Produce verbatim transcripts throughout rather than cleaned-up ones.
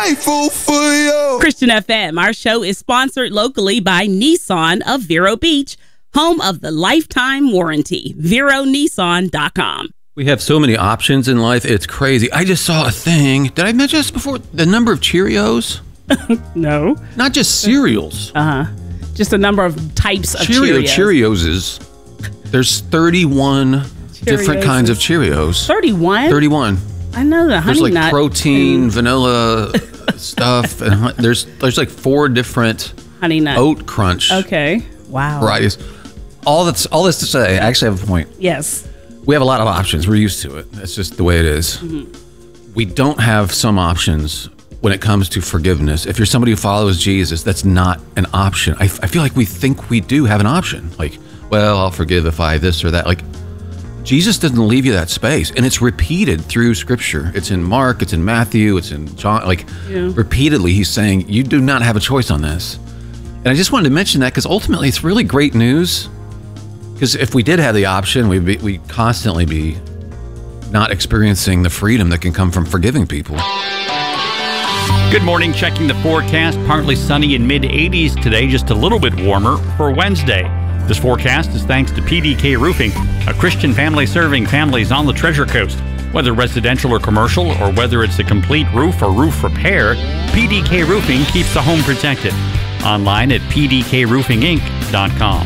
grateful for you. Christian F M, our show is sponsored locally by Nissan of Vero Beach, home of the lifetime warranty. Vero Nissan dot com. We have so many options in life. It's crazy. I just saw a thing. Did I mention this before? The number of Cheerios? No. Not just cereals. Uh-huh. Just a number of types of Cheerio, Cheerios. Cheerios is, there's thirty-one Cheerios. Different kinds of Cheerios. thirty-one? thirty-one. I know the honey There's like nut protein, and vanilla stuff. And hu- there's there's like four different honey nut oat crunch Okay. Wow. varieties. All that's all this to say, I actually have a point. Yes. We have a lot of options. We're used to it. That's just the way it is. Mm-hmm. We don't have some options when it comes to forgiveness. If you're somebody who follows Jesus, that's not an option. I, I feel like we think we do have an option. Like, well, I'll forgive if I this or that. Like, Jesus doesn't leave you that space. And it's repeated through Scripture. It's in Mark, it's in Matthew, it's in John. Like, yeah. Repeatedly, he's saying, you do not have a choice on this. And I just wanted to mention that because ultimately it's really great news. Because if we did have the option, we'd, be, we'd constantly be not experiencing the freedom that can come from forgiving people. Good morning. Checking the forecast. Partly sunny in mid eighties today, just a little bit warmer for Wednesday. This forecast is thanks to P D K Roofing, a Christian family serving families on the Treasure Coast. Whether residential or commercial, or whether it's a complete roof or roof repair, P D K Roofing keeps the home protected. Online at p d k roofing inc dot com.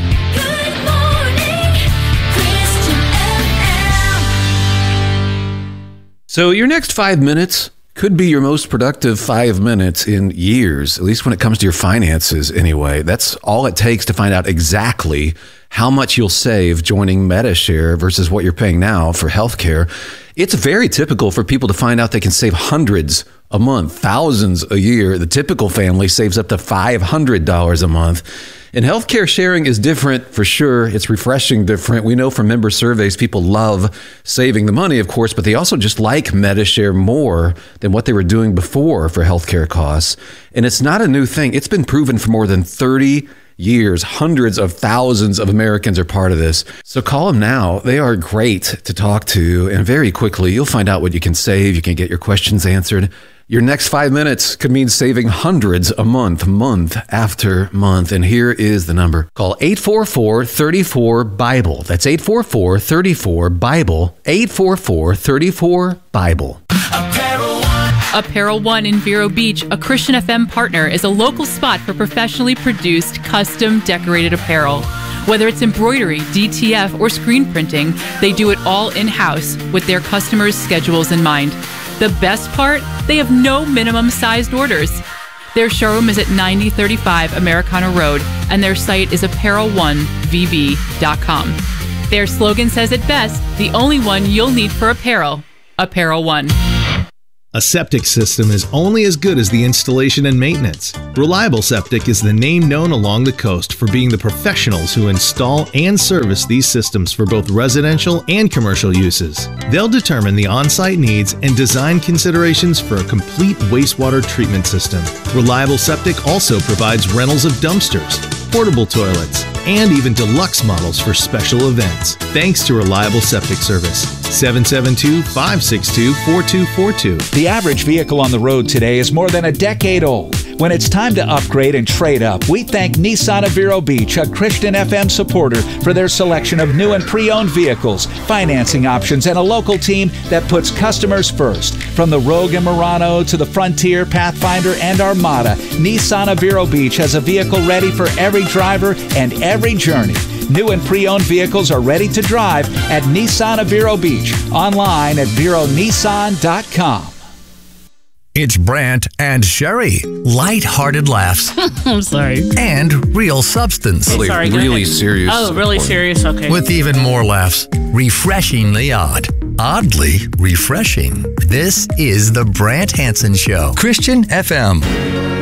So your next five minutes could be your most productive five minutes in years, at least when it comes to your finances anyway. That's all it takes to find out exactly how much you'll save joining MediShare versus what you're paying now for healthcare. It's very typical for people to find out they can save hundreds a month, thousands a year. The typical family saves up to five hundred dollars a month. And healthcare sharing is different for sure. It's refreshing different. We know from member surveys, people love saving the money, of course, but they also just like MediShare more than what they were doing before for healthcare costs. And it's not a new thing. It's been proven for more than thirty years. Hundreds of thousands of Americans are part of this. So call them now. They are great to talk to. And very quickly, you'll find out what you can save. You can get your questions answered. Your next five minutes could mean saving hundreds a month, month after month. And here is the number. Call eight four four, three four, BIBLE. That's eight four four, three four, BIBLE. eight four four, three four, BIBLE. Apparel One in Vero Beach, a Christian F M partner, is a local spot for professionally produced, custom decorated apparel. Whether it's embroidery, D T F, or screen printing, they do it all in-house with their customers' schedules in mind. The best part? They have no minimum sized orders. Their showroom is at ninety thirty-five Americana Road, and their site is apparel one v b dot com. Their slogan says it best, the only one you'll need for apparel. Apparel One. A septic system is only as good as the installation and maintenance. Reliable Septic is the name known along the coast for being the professionals who install and service these systems for both residential and commercial uses. They'll determine the on-site needs and design considerations for a complete wastewater treatment system. Reliable Septic also provides rentals of dumpsters, portable toilets, and even deluxe models for special events. Thanks to Reliable Septic Service. seven seven two, five six two, four two four two. The average vehicle on the road today is more than a decade old. When it's time to upgrade and trade up, we thank Nissan of Vero Beach, a Christian F M supporter, for their selection of new and pre-owned vehicles, financing options, and a local team that puts customers first. From the Rogue and Murano to the Frontier, Pathfinder, and Armada, Nissan of Vero Beach has a vehicle ready for every driver and every journey. New and pre-owned vehicles are ready to drive at Nissan of Vero Beach. Online at vero nissan dot com. It's Brant and Sherry. Light-hearted laughs. I'm sorry. And real substance. Really, sorry, really serious. Oh, really serious? Okay. With even more laughs. Refreshingly odd. Oddly refreshing. This is the Brant Hansen Show. Christian F M.